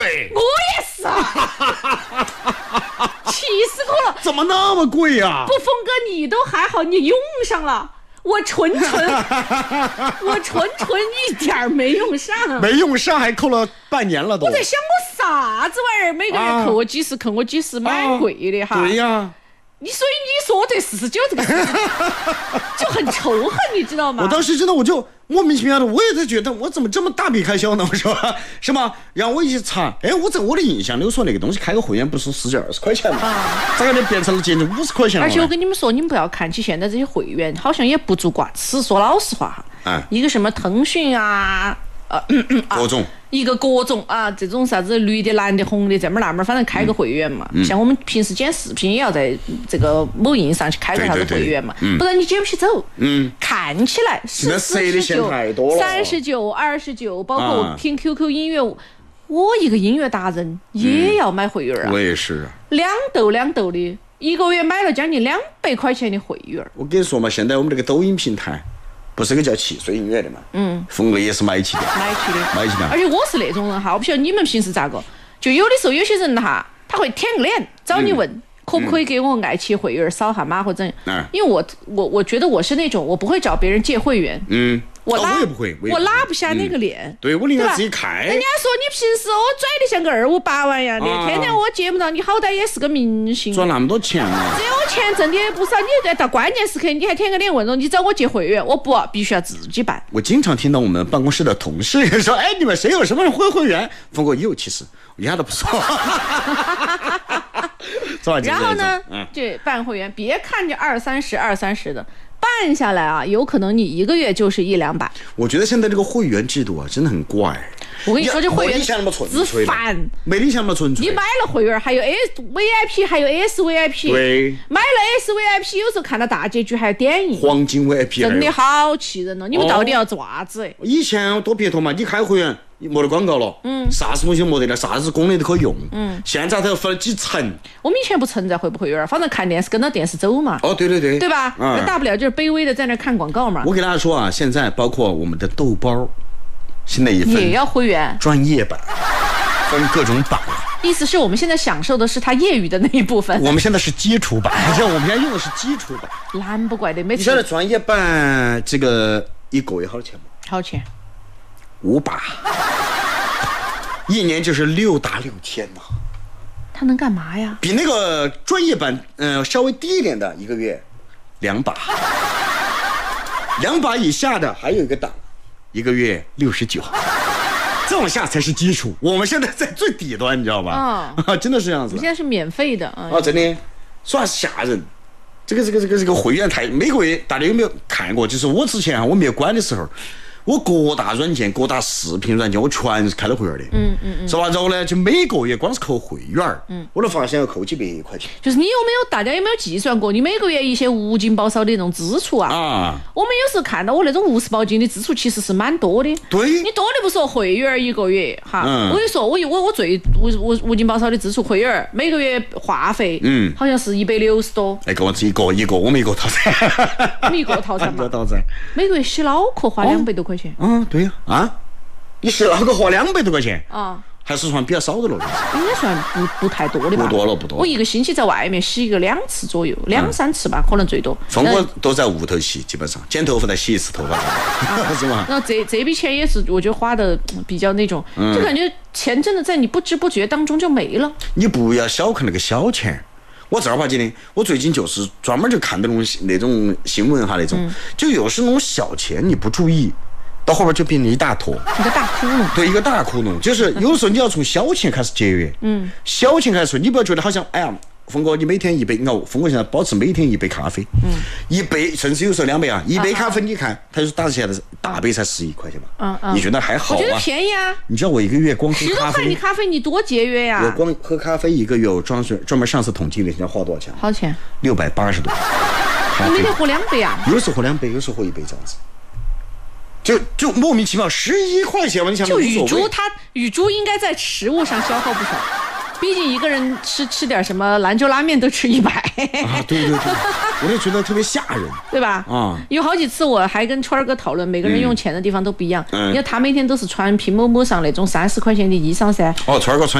我也是啊，气死我了！ 怎么那么贵呀？ 不，峰哥你都还好，你用上了。我纯一点儿没用上， 没用上还扣了半年了都。 我在想我啥子玩意儿，每个月扣我几十，蛮贵的哈。 对呀。 所以你说这49这个事情就很仇恨，你知道吗？ 我当时真的我就莫名其妙的，我也在觉得我怎么这么大笔开销呢？我说是吗？然后我一去查，哎，我在我的印象里，我说那个东西开个会员不是19、20块钱吗？咋个变成了接近50块钱了？ 而且我跟你们说，你们不要看起现在这些会员好像也不足挂齿，说老实话哈，一个什么腾讯啊。 各种一个各种啊，这种啥子绿的、蓝的、红的，这么那么，反正开个会员嘛。像我们平时剪视频也要在这个某音上去开个啥子会员嘛，不然你剪不起走。看起来14.99、39、29，包括我听 QQ 音乐，我一个音乐达人也要买会员啊。 我也是啊， 两斗的，一个月买了将近200块钱的会员。 我跟你说嘛，现在我们这个抖音平台。不是个叫汽水音乐的嘛？峰哥也是买起的。 而且我是那种人哈，我不晓得你们平时咋个，就有的时候有些人哈，他会舔个脸找你问，可不可以给我爱奇艺会员扫下码或者因为我觉得我是那种我不会找别人借会员。我也不会， 我拉不下那个脸。 对，我宁愿自己开。 人家说你平时拽得像个258万样的，天天我见不到你，好歹也是个明星， 赚那么多钱啊！ 只有钱挣的也不少，你到关键时刻你还舔个脸问着你找我借会员，我必须要自己办。 我经常听到我们办公室的同事说：“哎，你们谁有什么人会员？”峰哥有，其实一下都不说。 然后呢，这办会员，别看着20-30的。办下来啊，有可能你一个月就是100-200。 我觉得现在这个会员制度啊，真的很怪。 我跟你说，这会员没那么纯粹，没你想那么纯粹。 你买了会员，还有 VIP， 还有 SVIP。 对。 买了 SVIP， 有时候看到大结局还有点映。 黄金 VIP。 真的好气人了！你们到底要做啥子？ 以前多撇脱嘛，你开会员。没得广告了，啥子东西没得了，啥子功能都可以用，现在它要分几层。 我们以前不存在会不会员，反正看电视跟着电视走嘛。 对吧？大不了就是卑微的在那看广告嘛。 我给大家说啊，现在包括我们的豆包，现在也分也要会员， 专业版，分各种版。 意思是我们现在享受的是它业余的那一部分。 我们现在是基础版，我们现在用的是基础版。 难不怪的，每次。 你晓得专业版这个一个月好钱吗？ 好钱。 500，一年就是6大6千呐。 他能干嘛呀？ 比那个专业版稍微低一点的一个月200，200以下的还有一个档，一个月69，再往下才是基础。我们现在在最底端，你知道吧？真的是这样子。 我们现在是免费的真的，算吓人。这个会员台，每个月大家有没有看过？就是我之前我没有关的时候。我各大软件、各大视频软件，我全是开了会员的。是吧？然后呢，就每个月光是扣会员，我都发现要扣几百块钱。 就是你大家有没有计算过，你每个月一些无尽保少的那种支出啊？我们有时候看到我那种无实保金的支出，其实是蛮多的。 对， 你多的不说，会员一个月哈，我跟你说，我最无尽保少的支出，会员每个月话费，好像是160多。 哎，给我一个，我们一个套餐。 我们一个套餐嘛，每个月洗脑壳花200多块钱。 对呀，你洗脑壳花200多块钱还是算比较少的了。 应该算不太多的吧？ 不多。 我一个星期在外面洗个2次左右，2-3次吧，可能最多。 峰哥都在屋头洗，基本上剪头发再洗一次头发，是吗？ 那这笔钱也是，我觉得花的比较那种，就感觉钱真的在你不知不觉当中就没了。 你不要小看那个小钱。我正儿八经的，我最近就是专门就看那种新闻哈，那种就有时那种小钱你不注意。到后边就变成一大坨， 一个大窟窿。 对，一个大窟窿，就是有时候你要从小钱开始节约，小钱开始，你不要觉得好像，哎呀，峰哥，你每天一杯，峰哥现在保持每天一杯咖啡，一杯，甚至有时候2杯啊，一杯咖啡，你看，它就是打起来的大杯才11块钱嘛，你觉得还好啊？ 我觉得便宜啊。 你知道我一个月光喝 10多块的咖啡你多节约呀？ 我光喝咖啡一个月，我专门上次统计了一下花多少钱？ 好钱 ？680多。 你每天喝2杯啊？ 有时候喝2杯，有时候喝1杯这样子。就莫名其妙11块钱嘛，你想就雨珠应该在食物上消耗不少。 毕竟一个人吃点什么兰州拉面都吃100 啊，对，我就觉得特别吓人， 对吧？啊，有好几次我还跟川儿哥讨论，每个人用钱的地方都不一样，因为他每天都是穿拼某某上那种30块钱的衣裳噻。 哦，川儿哥穿